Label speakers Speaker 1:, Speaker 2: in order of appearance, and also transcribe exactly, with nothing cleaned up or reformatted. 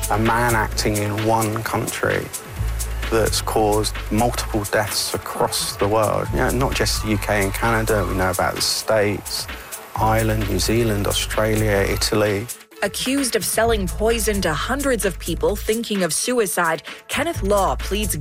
Speaker 1: a man acting in one country that's caused multiple deaths across the world. You know, not just the U K and Canada, we know about the States, Ireland, New Zealand, Australia, Italy.
Speaker 2: Accused of selling poison to hundreds of people thinking of suicide, Kenneth Law pleads